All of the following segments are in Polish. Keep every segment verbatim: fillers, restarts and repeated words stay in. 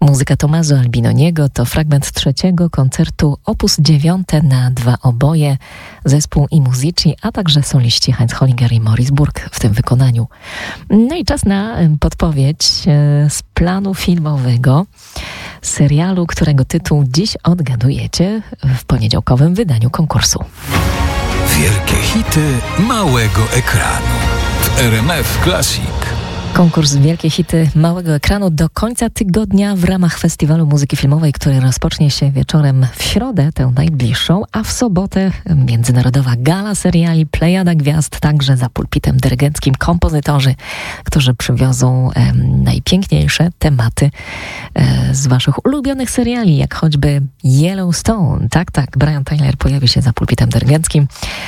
Muzyka Tommaso Albinoniego to fragment trzeciego koncertu opus dziewięć na dwa oboje, zespół i Musici, a także soliści Heinz Holliger i Maurice Burg w tym wykonaniu. No i czas na podpowiedź z planu filmowego serialu, którego tytuł dziś odgadujecie w poniedziałkowym wydaniu konkursu. Wielkie hity małego ekranu w R M F Classic. Konkurs Wielkie Hity Małego Ekranu do końca tygodnia w ramach Festiwalu Muzyki Filmowej, który rozpocznie się wieczorem w środę, tę najbliższą, a w sobotę międzynarodowa gala seriali Plejada Gwiazd, także za pulpitem dyrygenckim kompozytorzy, którzy przywiozą e, najpiękniejsze tematy e, z waszych ulubionych seriali, jak choćby Yellowstone. Tak, tak, Brian Tyler pojawi się za pulpitem dyrygenckim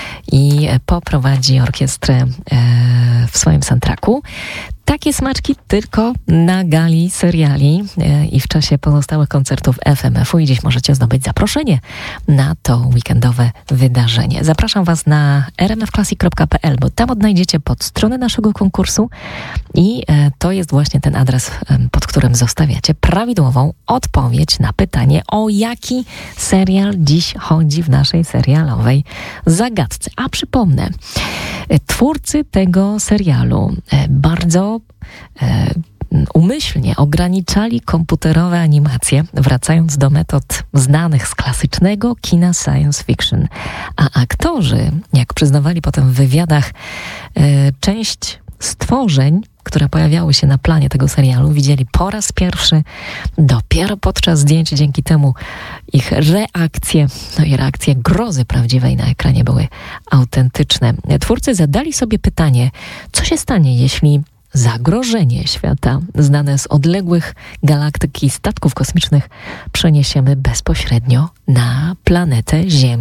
i poprowadzi orkiestrę e, w swoim soundtracku. Takie smaczki tylko na gali seriali e, i w czasie pozostałych koncertów F M F-u i dziś możecie zdobyć zaproszenie na to weekendowe wydarzenie. Zapraszam was na r m f classic kropka p l, bo tam odnajdziecie podstronę naszego konkursu i e, to jest właśnie ten adres, e, pod którym zostawiacie prawidłową odpowiedź na pytanie, o jaki serial dziś chodzi w naszej serialowej zagadce. A przypomnę, e, twórcy tego serialu e, bardzo E, umyślnie ograniczali komputerowe animacje, wracając do metod znanych z klasycznego kina science fiction. A aktorzy, jak przyznawali potem w wywiadach, e, część stworzeń, które pojawiały się na planie tego serialu, widzieli po raz pierwszy dopiero podczas zdjęć. Dzięki temu ich reakcje, no i reakcje grozy prawdziwej na ekranie były autentyczne. Twórcy zadali sobie pytanie, co się stanie, jeśli zagrożenie świata znane z odległych galaktyk i statków kosmicznych przeniesiemy bezpośrednio na planetę Ziemię.